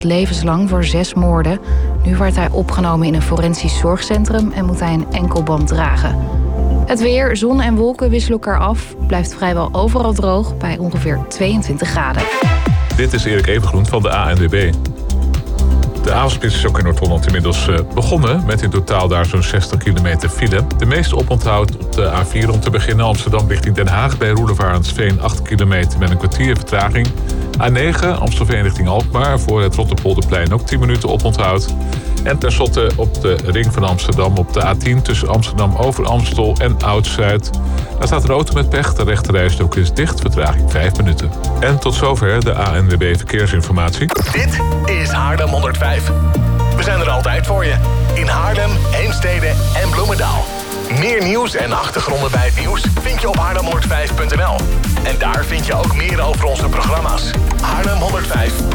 levenslang voor 6 moorden. Nu wordt hij opgenomen in een forensisch zorgcentrum en moet hij een enkelband dragen. Het weer, zon en wolken wisselen elkaar af. Blijft vrijwel overal droog bij ongeveer 22 graden. Dit is Erik Evengroen van de ANWB. De avondspits is ook in Noord-Holland inmiddels begonnen, met in totaal daar zo'n 60 kilometer file. De meeste oponthoud op de A4 om te beginnen Amsterdam richting Den Haag bij Roelevarensveen 8 kilometer met een kwartier vertraging. A9 Amstelveen richting Alkmaar voor het Rotterpolderplein ook 10 minuten oponthoud. En tenslotte op de ring van Amsterdam op de A10 tussen Amsterdam over Amstel en Oud-Zuid. Daar staat een auto met pech, de rechterrijstrook is dicht, vertraging 5 minuten. En tot zover de ANWB Verkeersinformatie. Dit is Haarlem 105. We zijn er altijd voor je. In Haarlem, Heemstede en Bloemendaal. Meer nieuws en achtergronden bij het nieuws vind je op haarlem105.nl. En daar vind je ook meer over onze programma's. Haarlem 105.